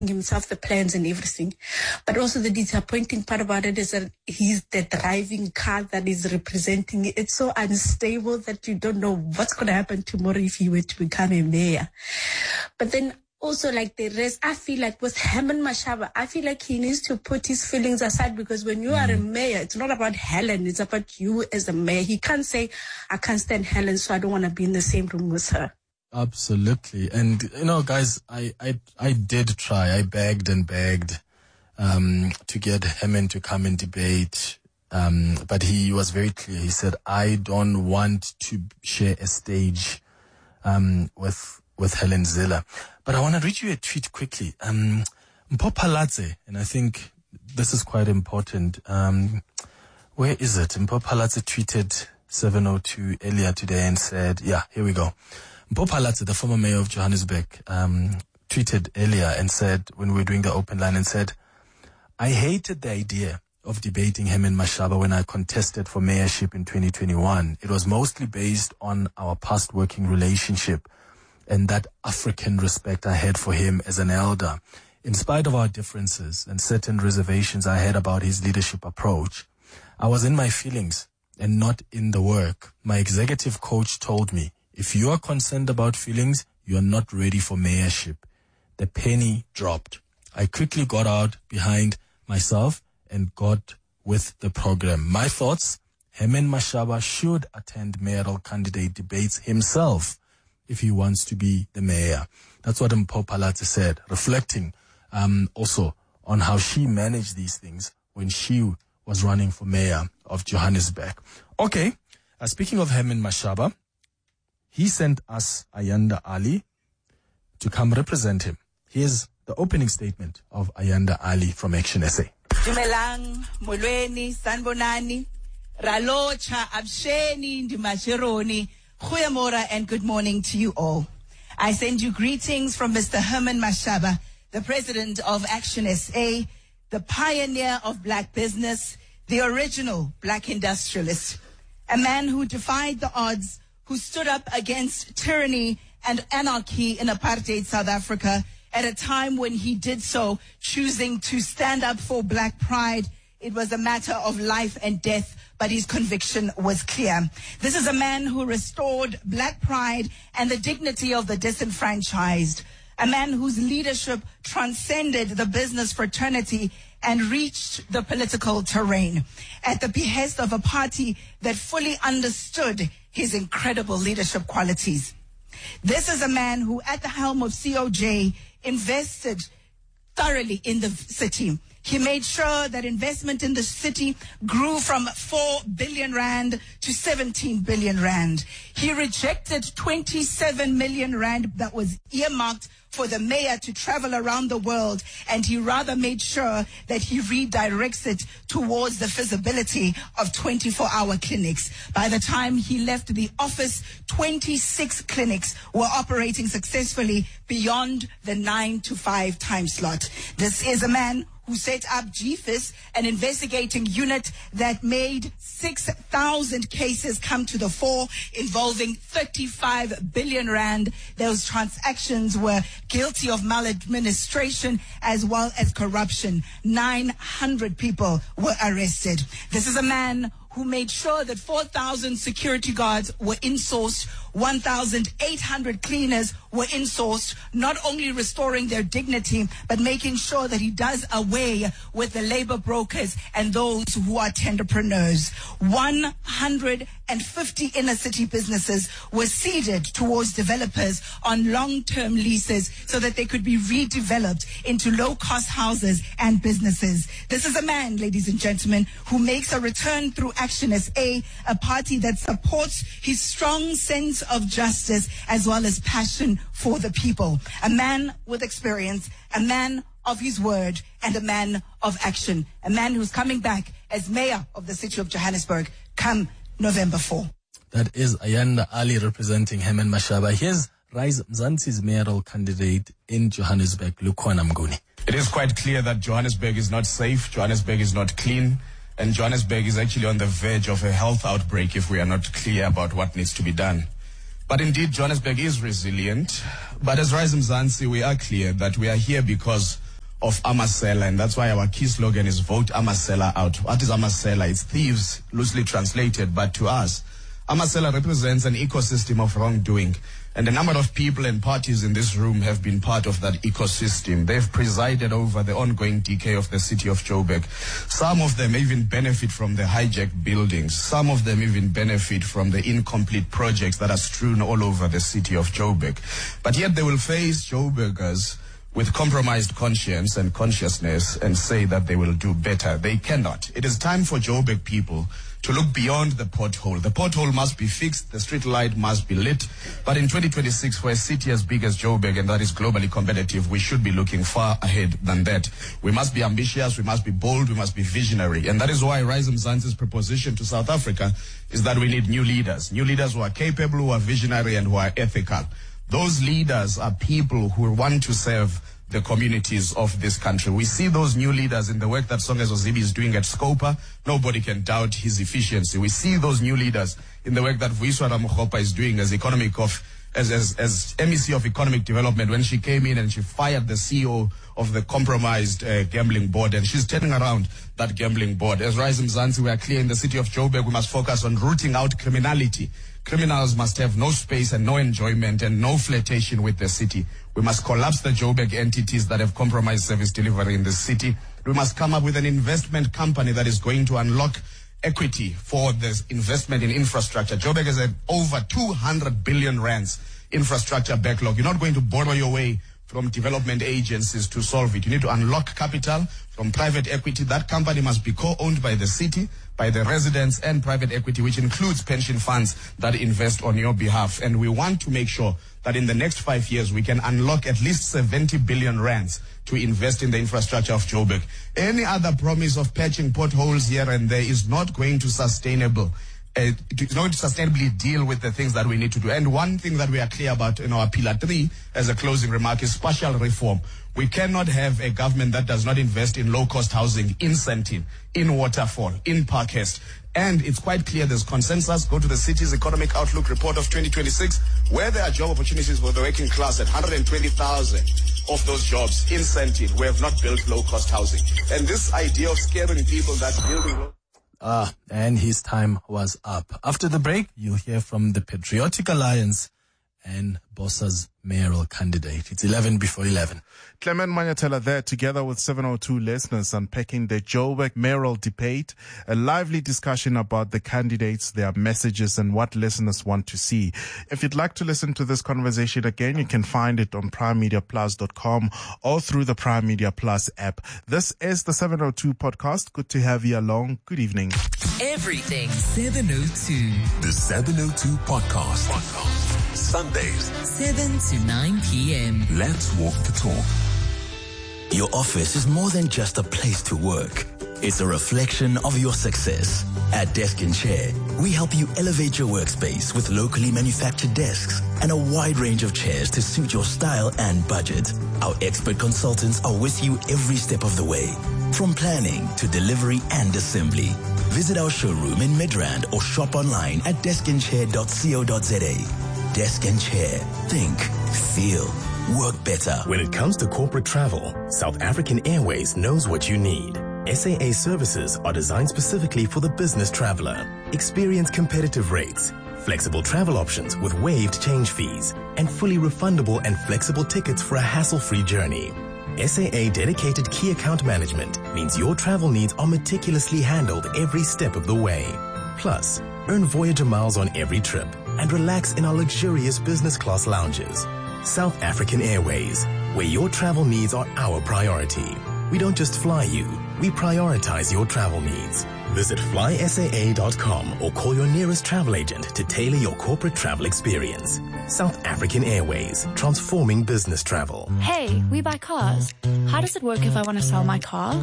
himself the plans and everything. But also the disappointing part about it is that he's the driving car that is representing it. It's so unstable that you don't know what's going to happen tomorrow if he were to become a mayor. But then also, like the rest, I feel like with Herman Mashaba, I feel like he needs to put his feelings aside, because when you are a mayor, it's not about Helen, it's about you as a mayor. He can't say, I can't stand Helen, so I don't want to be in the same room with her. Absolutely. And, guys, I did try. I begged and begged to get Herman to come and debate. But he was very clear. He said, I don't want to share a stage with Helen Zille. But I want to read you a tweet quickly. Mpho Phalatse, and I think this is quite important. Where is it? Mpho Phalatse tweeted 7:02 earlier today and said, here we go. Mpho Phalatse, the former mayor of Johannesburg, tweeted earlier and said, when we were doing the open line, and said, I hated the idea of debating Herman Mashaba when I contested for mayorship in 2021. It was mostly based on our past working relationship and that African respect I had for him as an elder. In spite of our differences and certain reservations I had about his leadership approach, I was in my feelings and not in the work. My executive coach told me, if you are concerned about feelings, you are not ready for mayorship. The penny dropped. I quickly got out behind myself and got with the program. My thoughts, Herman Mashaba should attend mayoral candidate debates himself if he wants to be the mayor. That's what Mpho Phalatse said, reflecting also on how she managed these things when she was running for mayor of Johannesburg. Okay, speaking of Herman Mashaba, he sent us Ayanda Ali to come represent him. Here's the opening statement of Ayanda Ali from Action SA. Dumelang, molweni, sanbonani, ralocha, absheni, ndimashironi, goeiemorgen and good morning to you all. I send you greetings from Mr. Herman Mashaba, the president of Action SA, the pioneer of black business, the original black industrialist, a man who defied the odds, who stood up against tyranny and anarchy in apartheid South Africa at a time when he did so, choosing to stand up for black pride. It was a matter of life and death, but his conviction was clear. This is a man who restored black pride and the dignity of the disenfranchised, a man whose leadership transcended the business fraternity and reached the political terrain at the behest of a party that fully understood his incredible leadership qualities. This is a man who, at the helm of COJ, invested thoroughly in the city. He made sure that investment in the city grew from 4 billion rand to 17 billion rand. He rejected 27 million rand that was earmarked for the mayor to travel around the world, and he rather made sure that he redirects it towards the feasibility of 24-hour clinics. By the time he left the office, 26 clinics were operating successfully beyond the 9 to 5 time slot. This is a man who set up GFIS, an investigating unit that made 6,000 cases come to the fore involving 35 billion rand. Those transactions were guilty of maladministration as well as corruption. 900 people were arrested. This is a man who made sure that 4,000 security guards were insourced, 1,800 cleaners were insourced, not only restoring their dignity, but making sure that he does away with the labor brokers and those who are tenderpreneurs. 150 inner city businesses were ceded towards developers on long-term leases so that they could be redeveloped into low-cost houses and businesses. This is a man, ladies and gentlemen, who makes a return through Action SA, a party that supports his strong sense of justice as well as passion for the people. A man with experience, a man of his word, and a man of action. A man who's coming back as mayor of the city of Johannesburg come November 4. That is Ayanda Ali representing Herman Mashaba. Here's Rise Mzansi's mayoral candidate in Johannesburg, Lukhona Mnguni. It is quite clear that Johannesburg is not safe, Johannesburg is not clean, and Johannesburg is actually on the verge of a health outbreak if we are not clear about what needs to be done. But indeed, Johannesburg is resilient. But as Rise Mzansi, we are clear that we are here because of Amasela, and that's why our key slogan is Vote Amasela Out. What is Amasela? It's thieves, loosely translated, but to us, Amasela represents an ecosystem of wrongdoing, and a number of people and parties in this room have been part of that ecosystem. They've presided over the ongoing decay of the city of Joburg. Some of them even benefit from the hijacked buildings. Some of them even benefit from the incomplete projects that are strewn all over the city of Joburg. But yet they will face Joburgers with compromised conscience and consciousness and say that they will do better. They cannot. It is time for Joburg people to look beyond the pothole. The pothole must be fixed, the street light must be lit. But in 2026, for a city as big as Joburg and that is globally competitive, we should be looking far ahead than that. We must be ambitious, we must be bold, we must be visionary. And that is why Rise Mzansi's proposition to South Africa is that we need new leaders who are capable, who are visionary, and who are ethical. Those leaders are people who want to serve the communities of this country. We see those new leaders in the work that Songezo Zibi is doing at Scopa. Nobody can doubt his efficiency. We see those new leaders in the work that Vuyiswa Ramokgopa is doing as MEC of Economic Development, when she came in and she fired the CEO of the compromised gambling board, and she's turning around that gambling board. As Rise Mzansi, we are clear in the city of Joburg, we must focus on rooting out criminality. Criminals must have no space and no enjoyment and no flirtation with the city. We must collapse the Joburg entities that have compromised service delivery in the city. We must come up with an investment company that is going to unlock equity for this investment in infrastructure. Joburg has over 200 billion rands infrastructure backlog. You're not going to borrow your way from development agencies to solve it. You need to unlock capital from private equity. That company must be co-owned by the city, by the residents, and private equity, which includes pension funds that invest on your behalf. And we want to make sure that in the next 5 years, we can unlock at least 70 billion rands to invest in the infrastructure of Joburg. Any other promise of patching potholes here and there is not going to sustainably deal with the things that we need to do. And one thing that we are clear about in our Pillar 3 as a closing remark is spatial reform. We cannot have a government that does not invest in low-cost housing, in Sandton, in Waterfall, in Parkhurst. And it's quite clear there's consensus. Go to the city's economic outlook report of 2026, where there are job opportunities for the working class at 120,000 of those jobs in Sandton. We have not built low-cost housing. And this idea of scaring people that building and his time was up. After the break, you'll hear from the Patriotic Alliance and Bossa's mayoral candidate. It's 11 before 11. Clement Manyatela there, together with 702 listeners, unpacking the Joburg mayoral debate, a lively discussion about the candidates, their messages, and what listeners want to see. If you'd like to listen to this conversation again, you can find it on primemediaplus.com or through the Prime Media Plus app. This is the 702 podcast. Good to have you along. Good evening. Everything 702. The 702 podcast. Sundays, 7 to 9 p.m. Let's walk the talk. Your office is more than just a place to work. It's a reflection of your success. At Desk and Chair, we help you elevate your workspace with locally manufactured desks and a wide range of chairs to suit your style and budget. Our expert consultants are with you every step of the way, from planning to delivery and assembly. Visit our showroom in Midrand or shop online at deskandchair.co.za. Desk and Chair. Think, feel, work better. When it comes to corporate travel, South African Airways knows what you need. SAA services are designed specifically for the business traveler. Experience competitive rates, flexible travel options with waived change fees, and fully refundable and flexible tickets for a hassle-free journey. SAA dedicated key account management means your travel needs are meticulously handled every step of the way. Plus, earn Voyager miles on every trip and relax in our luxurious business class lounges. South African Airways, where your travel needs are our priority. We don't just fly you, we prioritize your travel needs. Visit flysaa.com or call your nearest travel agent to tailor your corporate travel experience. South African Airways, transforming business travel. Hey, we buy cars. How does it work if I want to sell my car?